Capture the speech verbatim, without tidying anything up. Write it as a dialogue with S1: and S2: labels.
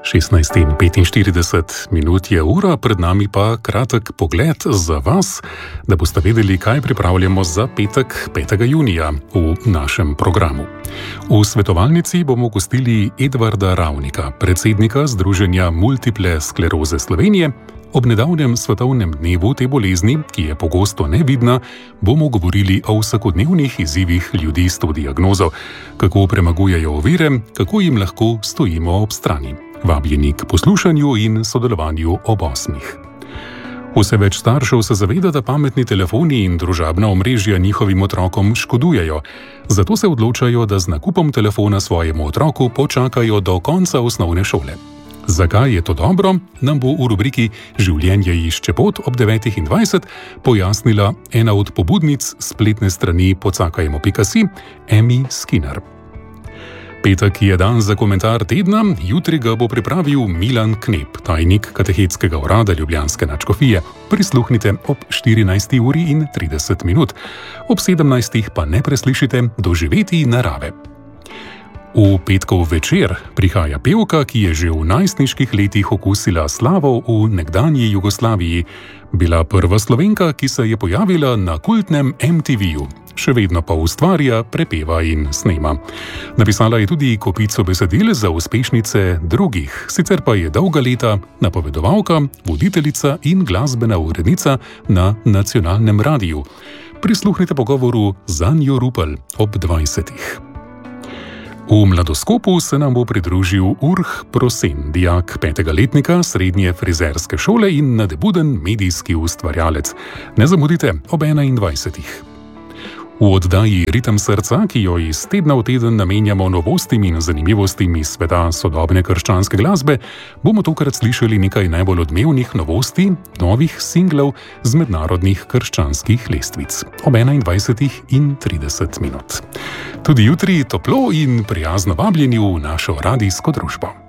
S1: šestnajst in petinštirideset minut je ura, pred nami pa kratek pogled za vas, da boste vedeli, kaj pripravljamo za petek, petega junija v našem programu. V svetovalnici bomo gostili Edvarda Ravnika, predsednika Združenja Multiple skleroze Slovenije. Ob nedavnem svetovnem dnevu te bolezni, ki je pogosto nevidna, bomo govorili o vsakodnevnih izzivih ljudi s to diagnozo, kako premagujejo ovire, kako jim lahko stojimo ob strani. Vabljeni k poslušanju in sodelovanju ob osmih. Vse več staršev se zaveda, da pametni telefoni in družabna omrežja njihovim otrokom škodujejo. Zato se odločajo, da z nakupom telefona svojemu otroku počakajo do konca osnovne šole. Zakaj je to dobro, nam bo v rubriki Življenje išče pot ob devetih in dvajset pojasnila ena od pobudnic spletne strani pocakajmo pika si, Emi Skinner. Petek je dan za komentar tedna, jutri ga bo pripravil Milan Knep, tajnik Katehetskega urada Ljubljanske nadškofije. Prisluhnite ob štirinajsti uri in trideset minut. Ob sedemnajstih pa ne preslišite Doživeti narave. V petkov večer prihaja pevka, ki je že v najstniških letih okusila slavo v nekdanji Jugoslaviji. Bila prva Slovenka, ki se je pojavila na kultnem em te veju. Še vedno pa ustvarja, prepeva in snema. Napisala je tudi kopico besedil za uspešnice drugih, sicer pa je dolga leta napovedovalka, voditeljica in glasbena urednica na nacionalnem radiju. Prisluhnite pogovoru z Anjo Rupel ob dvajsetih. V mladoskopu se nam bo pridružil Urh Prosen, dijak petega letnika srednje frizerske šole in nadebuden medijski ustvarjalec. Ne zamudite ob enaindvajsetih. V oddaji Ritem srca, ki jo iz tedna v teden namenjamo novostim in zanimivostim iz sveta sodobne krščanske glasbe, bomo tokrat slišali nekaj najbolj odmevnih novosti, novih singlov z mednarodnih krščanskih lestvic. Ob enaindvajsetih in trideset minut. Tudi jutri toplo in prijazno vabljeni v našo radijsko družbo.